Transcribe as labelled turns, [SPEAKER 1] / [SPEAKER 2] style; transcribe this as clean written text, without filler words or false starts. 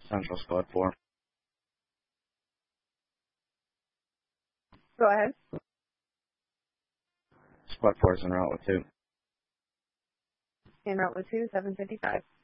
[SPEAKER 1] Central Squad 4.
[SPEAKER 2] Go ahead.
[SPEAKER 1] Squad 4 is en route with 2.
[SPEAKER 2] En route with 2, 755.